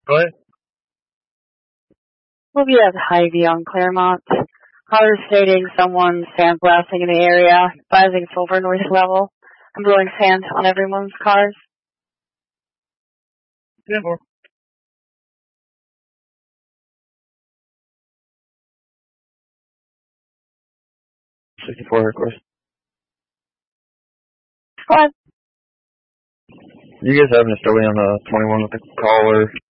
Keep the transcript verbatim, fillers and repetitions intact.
Go ahead. We'll be at Hy-Vee on Claremont. Caller stating someone sandblasting in the area, advising it's over noise level. I'm blowing sand on everyone's cars. ten four. sixty-four, of course. What? You guys have an Estonia on the twenty-one with the caller